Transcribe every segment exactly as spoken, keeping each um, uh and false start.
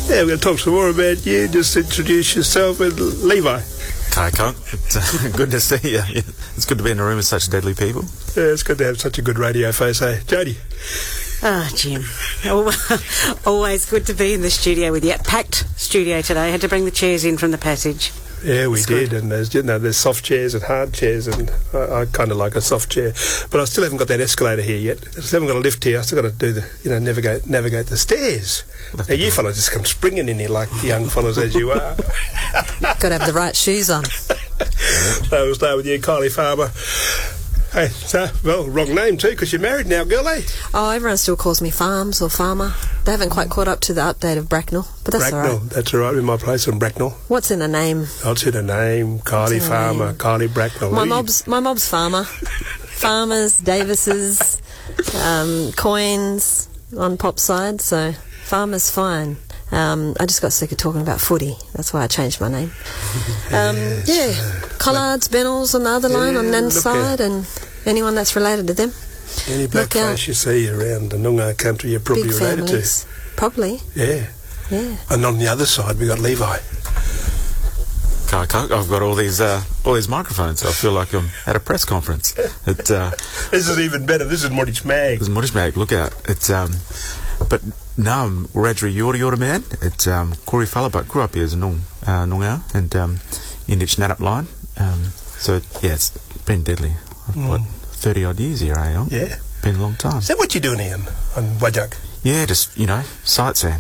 Yeah, we're going to talk some more about you. Just introduce yourself and Levi. Hi, Con. It's uh, good to see you. Yeah, it's good to be in a room with such deadly people. Yeah, it's good to have such a good radio face, eh? Jodie? Ah, oh, Jim. Always good to be in the studio with you. Packed studio today. Had to bring the chairs in from the passage. Yeah, we it's did, good. and there's you know there's soft chairs and hard chairs, and I, I kind of like a soft chair, but I still haven't got that escalator here yet. I still haven't got a lift here. I still got to do the you know navigate navigate the stairs. Now you fellas just come springing in here like young fellas as you are. Got to have the right shoes on. So we'll start with you, Kylie Farmer. Hey, so, well, wrong name too, because you're married now, girl, eh? Oh, everyone still calls me Farms or Farmer. They haven't quite caught up to the update of Bracknell, but that's Bracknell, all right. that's all right, in my place in Bracknell. What's in a name? What's in a name? Kylie Farmer, name? Kylie Bracknell. My mob's, my mob's Farmer. Farmers, Davises, um, Coins on Pop's side, so Farmer's fine. Um, I just got sick of talking about footy. That's why I changed my name. Um, Yes. Yeah, Collards, Bennells on the other line Yeah, on Nan's look side, out. and anyone that's related to them. Any black Look out. face you see around the Noongar country you're probably Big related families. Probably, to. Yeah. yeah. And on the other side we got Levi. Kai, Kai, I've got all these uh, all these microphones. I feel like I'm at a press conference. It, uh, This is even better. This is Morich Mag. There's Morris Mag, look out. It's um, but no, I'm Radri Yorta Yorta man. It's um, Corey Fella, but grew up here as a Noong, uh, Noongar and um, in the Schnadup line. Um, so yeah, it's been deadly. Mm. What thirty odd years here, eh? Yeah. Been a long time. Is that what you're doing, Ian, on Wajak? Yeah, just you know, sightseeing,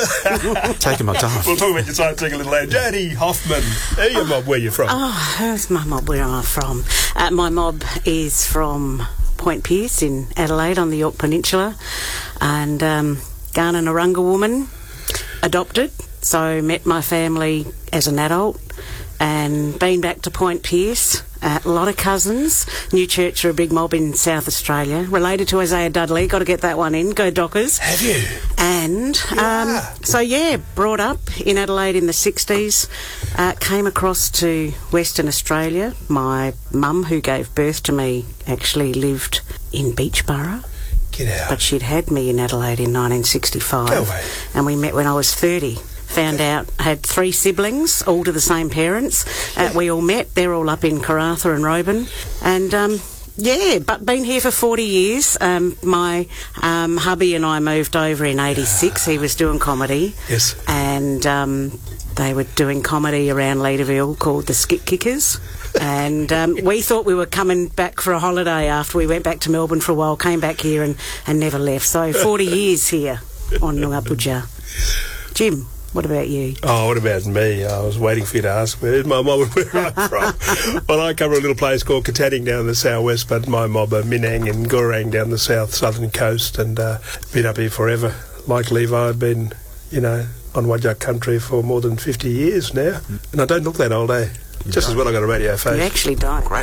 taking my time. We'll talk about your sightseeing a little later. Jodie Hoffman, hey, your mob, where you from? Oh, who's my mob? Where am I from? Uh, my mob is from Point Pearce in Adelaide on the York Peninsula, and um, Ghana Narunga woman, adopted. So met my family as an adult, and been back to Point Pearce. Uh, a lot of cousins. Newchurch are a big mob in South Australia. Related to Isaiah Dudley. Got to get that one in. Go Dockers. Have you? And um, Yeah. so, yeah, brought up in Adelaide in the sixties. Uh, came across to Western Australia. My mum, who gave birth to me, actually lived in Beachborough. Get out. But she'd had me in Adelaide in nineteen sixty-five. Go away. And we met when I was thirty. Found out I had three siblings, all to the same parents. Uh, we all met. They're all up in Karratha and Roban. And, um, yeah, but been here for forty years. Um, my um, hubby and I moved over in eighty-six. He was doing comedy. Yes. And um, they were doing comedy around Leederville called the Skit Kickers. And um, we thought we were coming back for a holiday after we went back to Melbourne for a while, came back here and, and never left. So forty years here on Noongar Puja. Jim, what about you? Oh, what about me? I was waiting for you to ask where's my mob and where I'm from. Well, I cover a little place called Katanning down the southwest, but my mob are Minang and Gorang down the south southern coast, and uh, been up here forever. Like Levi, I've been, you know, on Wajak country for more than fifty years now, and I don't look that old, eh? You Just don't. as well I got a radio face. You actually don't. Great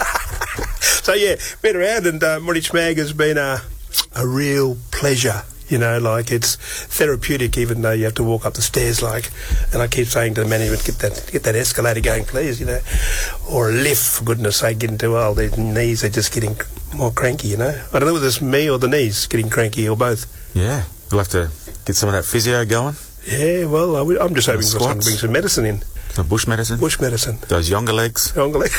face. So yeah, been around, and uh, Morich Mag has been a, a real pleasure. You know, like it's therapeutic, even though you have to walk up the stairs. Like, and I keep saying to the management, get that get that escalator going, please. You know, or a lift, for goodness sake. Getting too old, their knees are just getting more cranky. You know, I don't know whether it's me or the knees getting cranky or both. Yeah, we'll have to get some of that physio going. Yeah, well, I w- I'm just hoping for someone to Squats. bring some medicine in, Some bush medicine. bush medicine. Those younger legs.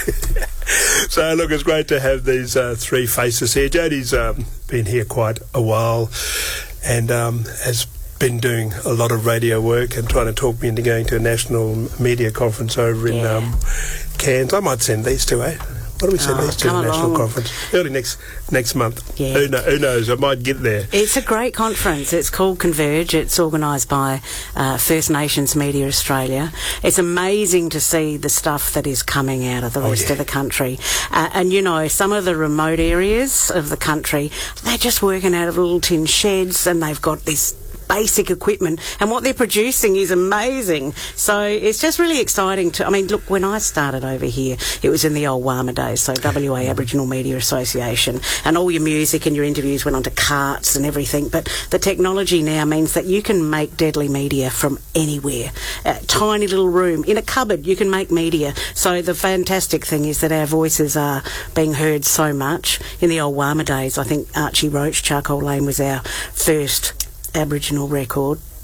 So, look, it's great to have these uh, three faces here. Jodie's um, been here quite a while and um, has been doing a lot of radio work and trying to talk me into going to a national media conference over in Yeah. um, Cairns. I might send these two, eh? What do we send Oh, these to the come national along. conference? Early next next month. Yeah. Who, know, who knows? I might get there. It's a great conference. It's called Converge. It's organised by uh, First Nations Media Australia. It's amazing to see the stuff that is coming out of the Oh, rest yeah. of the country. Uh, and, you know, some of the remote areas of the country, they're just working out of little tin sheds and they've got this basic equipment, and what they're producing is amazing. So it's just really exciting to, I mean, look, when I started over here, it was in the old WAMA days, so W A Aboriginal Media Association, and all your music and your interviews went onto carts and everything, but the technology now means that you can make deadly media from anywhere. A tiny little room, in a cupboard, you can make media. So the fantastic thing is that our voices are being heard so much. In the old WAMA days, I think Archie Roach, Charcoal Lane, was our first Aboriginal record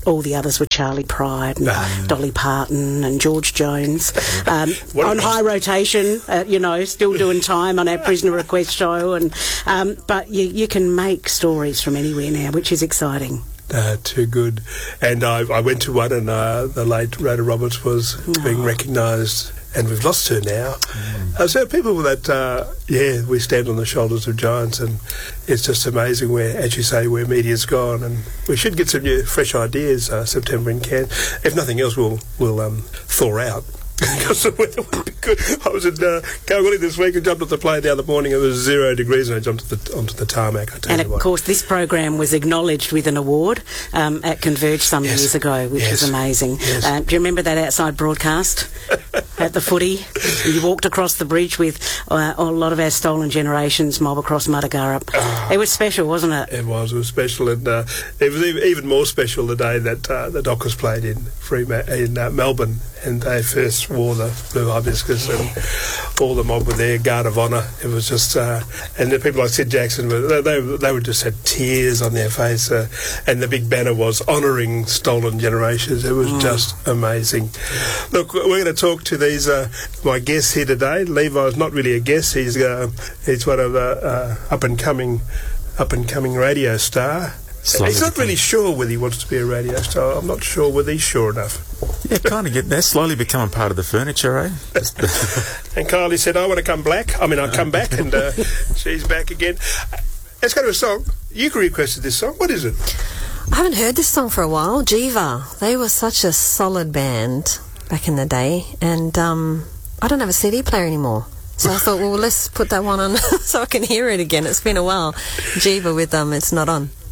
all the others were Charlie Pride and mm. Dolly Parton and George Jones. Um, on high rotation, uh, you know, still doing time on our Prisoner Request show. and um, But you, you can make stories from anywhere now, which is exciting. Uh, too good. And I, I went to one, and uh, the late Rhoda Roberts was oh. being recognised, and we've lost her now. Mm. Uh, so people that, uh, yeah, we stand on the shoulders of giants, and it's just amazing where, as you say, where media's gone, and we should get some new, fresh ideas uh, September in Cairns. If nothing else, we'll, we'll um, thaw out. Because the weather would be good. I was in uh, Kalgoorlie this week and jumped off the plane the other morning. It was zero degrees and I jumped the, onto the tarmac. I tell and you of what. course, this program was acknowledged with an award um, at Converge some yes. years ago, which yes. was amazing. Yes. Uh, do you remember that outside broadcast at the footy? You walked across the bridge with uh, a lot of our Stolen Generations mob across Mudugurrup. Oh, it was special, wasn't it? It was. It was special, and uh, it was even more special the day that uh, the Dockers played in Freema- in uh, Melbourne, and they first wore the blue hibiscus, and all the mob were there, guard of honour. It was just, uh, and the people like Sid Jackson, they they, they would just had tears on their face, uh, and the big banner was honouring Stolen Generations. It was mm. just amazing. Look, we're going to talk to these uh, my guests here today. Levi's not really a guest; he's uh, he's one of the uh, up and coming up and coming radio star. Slowly he's not become. really sure whether he wants to be a radio star. I'm not sure whether he's sure enough. Yeah, kind of get there. Slowly becoming part of the furniture, eh? And Kylie said, I want to come black. I mean, I'll come back, and uh, she's back again. Uh, let's go to a song. You requested this song. What is it? I haven't heard this song for a while. Jiva. They were such a solid band back in the day, and um, I don't have a C D player anymore. So I thought, well, let's put that one on so I can hear it again. It's been a while. Jiva with um, It's Not On.